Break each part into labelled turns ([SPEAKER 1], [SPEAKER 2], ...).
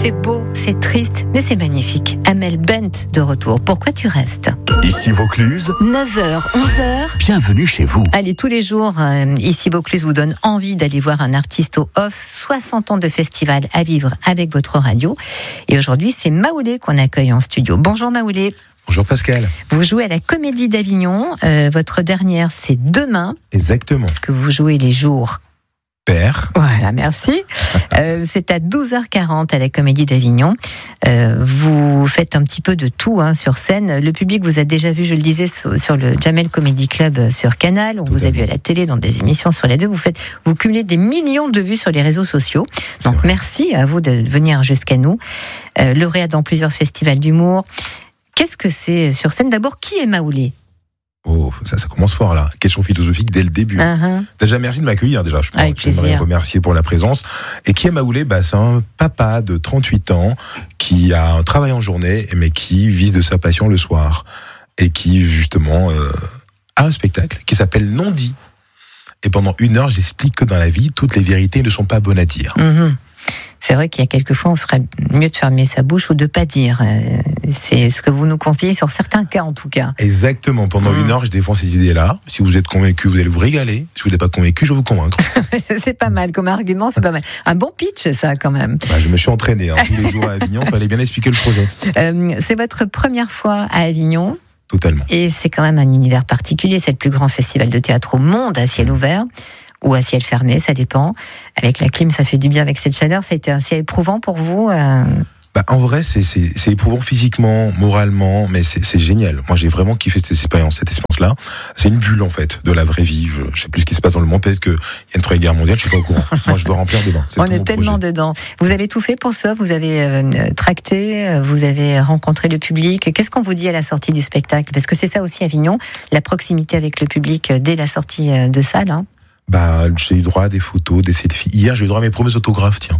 [SPEAKER 1] C'est beau, c'est triste, mais c'est magnifique. Amel Bent de retour. Pourquoi tu restes ?
[SPEAKER 2] Ici Vaucluse,
[SPEAKER 3] 9h, 11h.
[SPEAKER 2] bienvenue chez vous.
[SPEAKER 1] Allez, tous les jours, ici Vaucluse vous donne envie d'aller voir un artiste au off. 60 ans de festival à vivre avec votre radio. Et aujourd'hui, c'est Maoulé qu'on accueille en studio. Bonjour Maoulé.
[SPEAKER 4] Bonjour Pascal.
[SPEAKER 1] Vous jouez à la Comédie d'Avignon. Votre dernière, c'est demain.
[SPEAKER 4] Exactement.
[SPEAKER 1] Parce que vous jouez les jours.
[SPEAKER 4] Père.
[SPEAKER 1] Voilà, merci. C'est à 12h40 à la Comédie d'Avignon. Vous faites un petit peu de tout sur scène. Le public vous a déjà vu, je le disais, sur le Jamel Comedy Club sur Canal. On vous a vu à la télé dans des émissions sur les deux. Vous cumulez des millions de vues sur les réseaux sociaux. Donc merci à vous de venir jusqu'à nous. Lauréat dans plusieurs festivals d'humour. Qu'est-ce que c'est sur scène ? D'abord, qui est Maoulé ?
[SPEAKER 4] Oh, ça commence fort là. Question philosophique dès le début. Déjà, merci de m'accueillir déjà. J'aimerais remercier pour la présence. Et qui est Maoulé ? C'est un papa de 38 ans qui a un travail en journée, mais qui vise de sa passion le soir. Et qui, justement, a un spectacle qui s'appelle Non dit. Et pendant 1 heure, j'explique que dans la vie, toutes les vérités ne sont pas bonnes à dire.
[SPEAKER 1] C'est vrai qu'il y a quelquefois, on ferait mieux de fermer sa bouche ou de pas dire. C'est ce que vous nous conseillez sur certains cas, en tout cas.
[SPEAKER 4] Exactement. Pendant 1 heure, je défends cette idée-là. Si vous êtes convaincu, vous allez vous régaler. Si vous n'êtes pas convaincu, je vais vous convaincre.
[SPEAKER 1] C'est pas mal comme argument, c'est pas mal. Un bon pitch, ça, quand même.
[SPEAKER 4] Je me suis entraîné tous les jours à Avignon. Il fallait bien expliquer le projet.
[SPEAKER 1] C'est votre première fois à Avignon.
[SPEAKER 4] Totalement.
[SPEAKER 1] Et c'est quand même un univers particulier. C'est le plus grand festival de théâtre au monde à ciel ouvert. Ou à ciel fermé, ça dépend. Avec la clim, ça fait du bien avec cette chaleur. Ça a été assez éprouvant pour vous
[SPEAKER 4] En vrai, c'est éprouvant physiquement, moralement, mais c'est génial. Moi, j'ai vraiment kiffé cette expérience-là. C'est une bulle, en fait, de la vraie vie. Je sais plus ce qui se passe dans le monde. Peut-être qu'il y a une troisième guerre mondiale, je suis pas au courant. Moi, je dois remplir dedans.
[SPEAKER 1] On est tellement dedans. Vous avez tout fait pour ça. Vous avez tracté, vous avez rencontré le public. Qu'est-ce qu'on vous dit à la sortie du spectacle ? Parce que c'est ça aussi, Avignon, la proximité avec le public dès la sortie de salle.
[SPEAKER 4] J'ai eu droit à des photos, des selfies. Hier, j'ai eu droit à mes premiers autographes, tiens.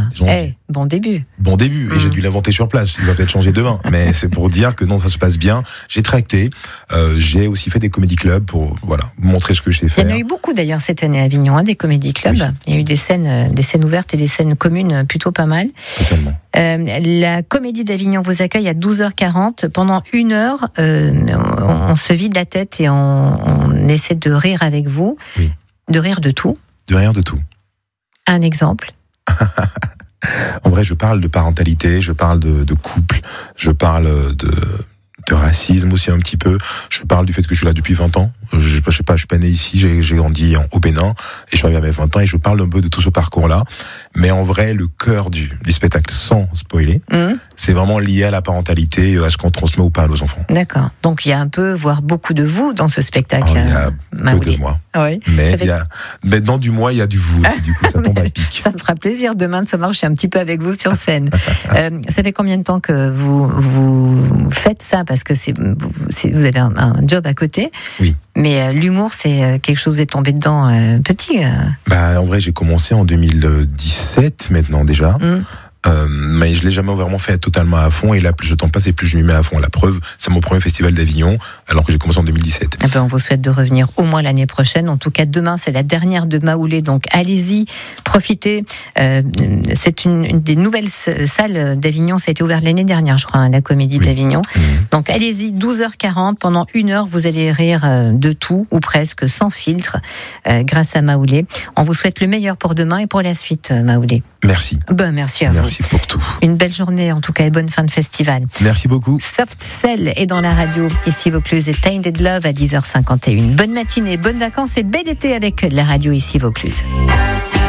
[SPEAKER 1] Bon début.
[SPEAKER 4] Bon début. Et j'ai dû l'inventer sur place. Il va peut-être changer demain. Mais c'est pour dire que non, ça se passe bien. J'ai tracté. J'ai aussi fait des comédie clubs pour, montrer ce que je sais faire.
[SPEAKER 1] Il y en a eu beaucoup d'ailleurs cette année à Avignon, des comédie clubs. Oui. Il y a eu des scènes ouvertes et des scènes communes plutôt pas mal.
[SPEAKER 4] Totalement.
[SPEAKER 1] La Comédie d'Avignon vous accueille à 12h40. Pendant 1 heure, on se vide la tête et on essaie de rire avec vous.
[SPEAKER 4] Oui.
[SPEAKER 1] De rire de tout.
[SPEAKER 4] De rire de tout.
[SPEAKER 1] Un exemple.
[SPEAKER 4] En vrai, je parle de parentalité, je parle de couple, je parle de racisme aussi un petit peu. Je parle du fait que je suis là depuis 20 ans. Je suis pas né ici, j'ai grandi au Bénin et je suis arrivé à mes 20 ans et je parle un peu de tout ce parcours-là. Mais en vrai, le cœur du spectacle, sans spoiler, c'est vraiment lié à la parentalité, à ce qu'on transmet ou pas à nos enfants.
[SPEAKER 1] D'accord. Donc il y a un peu, voire beaucoup de vous dans ce spectacle.
[SPEAKER 4] Il y a peu de moi.
[SPEAKER 1] Oui.
[SPEAKER 4] Mais dans du moi, il y a du vous aussi. Du coup, ça tombe à pic.
[SPEAKER 1] Ça me fera plaisir demain de savoir que je suis un petit peu avec vous sur scène. Ça fait combien de temps que vous faites ça ? Parce que vous avez un job à côté.
[SPEAKER 4] Oui.
[SPEAKER 1] Mais l'humour, c'est quelque chose, vous êtes tombé dedans petit.
[SPEAKER 4] En vrai, j'ai commencé en 2017 maintenant déjà. Mais je l'ai jamais vraiment fait totalement à fond, et là plus le temps passe et plus je m'y mets à fond. La preuve, c'est mon premier festival d'Avignon alors que j'ai commencé en 2017.
[SPEAKER 1] On vous souhaite de revenir au moins l'année prochaine. En tout cas, demain c'est la dernière de Maoulé, donc allez-y, profitez. C'est une des nouvelles salles d'Avignon. Ça a été ouvert l'année dernière, je crois, la Comédie d'Avignon. Donc allez-y, 12h40, pendant 1 heure vous allez rire de tout ou presque, sans filtre, grâce à Maoulé. On vous souhaite le meilleur pour demain et pour la suite, Maoulé.
[SPEAKER 4] Merci.
[SPEAKER 1] Merci à vous.
[SPEAKER 4] Merci pour tout.
[SPEAKER 1] Une belle journée en tout cas et bonne fin de festival.
[SPEAKER 4] Merci beaucoup.
[SPEAKER 1] Soft Cell est dans la radio. Ici Vaucluse et Tainted Love à 10h51. Bonne matinée, bonnes vacances et bel été avec la radio ici Vaucluse.